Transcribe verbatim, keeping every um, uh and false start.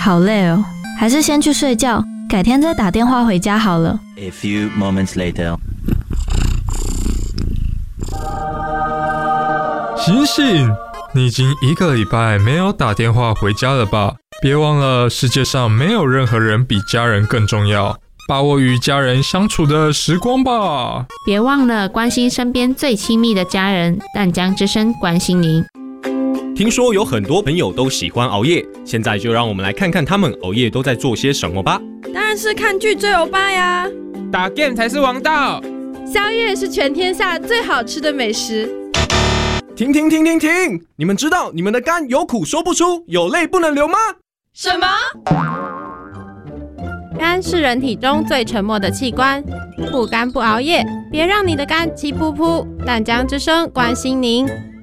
好累哦，还是先去睡觉，改天再打电话回家好了。 A few moments later. 醒醒！你已经一个礼拜没有打电话回家了吧？别忘了，世界上没有任何人比家人更重要。把握与家人相处的时光吧。 别忘了关心身边最亲密的家人，淡江之声关心您。 听说有很多朋友都喜欢熬夜，现在就让我们来看看他们熬夜都在做些什么吧。 当然是看剧追欧巴呀， 打 game 才是王道， 宵夜是全天下最好吃的美食。 停停停停停！你们知道你们的肝有苦说不出，有泪不能流吗？ 什么？ 肝是人体中最沉默的器官，不肝不熬夜，别让你的肝气噗噗。淡江之声关心您。